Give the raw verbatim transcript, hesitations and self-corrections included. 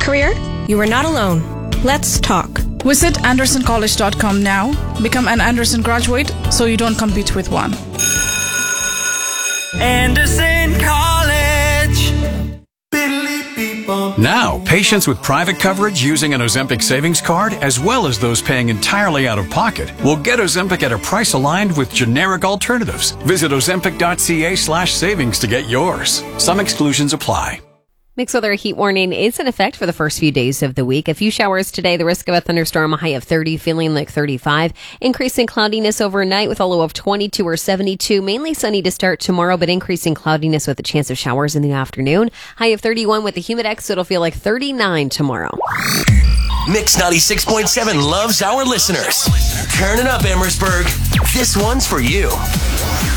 career? You are not alone. Let's talk. Visit anderson college dot com now. Become an Anderson graduate so you don't compete with one. Anderson College. Now, patients with private coverage using an Ozempic savings card, as well as those paying entirely out of pocket, will get Ozempic at a price aligned with generic alternatives. Visit ozempic dot c a slash savings to get yours. Some exclusions apply. Mixed weather heat warning is in effect for the first few days of the week. A few showers today, the risk of a thunderstorm, a high of thirty, feeling like thirty-five. Increasing cloudiness overnight with a low of twenty-two or seventy-two. Mainly sunny to start tomorrow, but increasing cloudiness with a chance of showers in the afternoon. High of thirty-one with the humidex, so it'll feel like thirty-nine tomorrow. Mix ninety-six point seven loves our listeners. Turn it up, Amherstburg. This one's for you.